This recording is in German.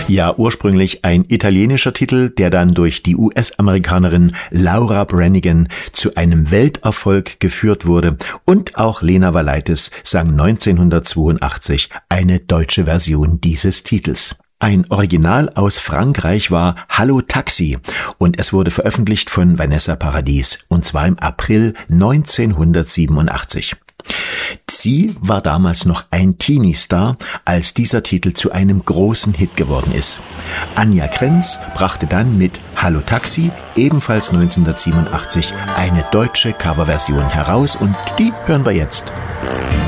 Ja, ursprünglich ein italienischer Titel, der dann durch die US-Amerikanerin Laura Branigan zu einem Welterfolg geführt wurde, und auch Lena Valaitis sang 1982 eine deutsche Version dieses Titels. Ein Original aus Frankreich war Hallo Taxi und es wurde veröffentlicht von Vanessa Paradis, und zwar im April 1987. Sie war damals noch ein Teenie-Star, als dieser Titel zu einem großen Hit geworden ist. Anja Krenz brachte dann mit Hallo Taxi ebenfalls 1987 eine deutsche Coverversion heraus, und die hören wir jetzt.